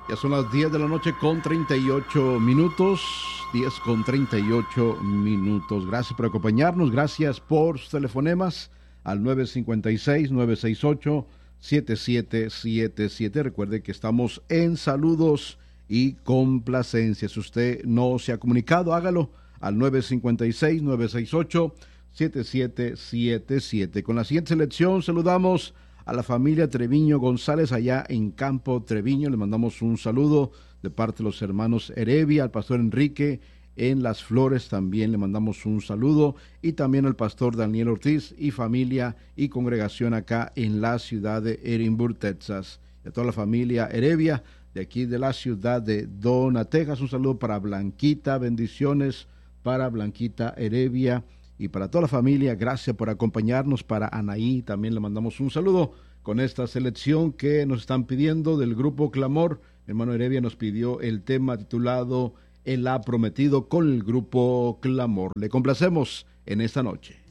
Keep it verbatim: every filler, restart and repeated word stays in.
Ya son las diez de la noche con treinta y ocho minutos. diez con treinta y ocho minutos. Gracias por acompañarnos. Gracias por sus telefonemas al nueve cinco seis, nueve seis ocho, siete siete siete siete. Recuerde que estamos en saludos y complacencias. Si usted no se ha comunicado, hágalo al nueve cinco seis, nueve seis ocho, siete siete siete siete. Con la siguiente selección saludamos a la familia Treviño González allá en Campo Treviño. Le mandamos un saludo de parte de los hermanos Heredia, al pastor Enrique en Las Flores también le mandamos un saludo, y también al pastor Daniel Ortiz y familia y congregación acá en la ciudad de Edinburgh, Texas. Y a toda la familia Heredia de aquí de la ciudad de Dona, Texas. Un saludo para Blanquita, bendiciones para Blanquita Heredia y para toda la familia. Gracias por acompañarnos. Para Anaí también le mandamos un saludo con esta selección que nos están pidiendo del grupo Clamor. Mi hermano Heredia nos pidió el tema titulado Él ha prometido con el grupo Clamor. Le complacemos en esta noche.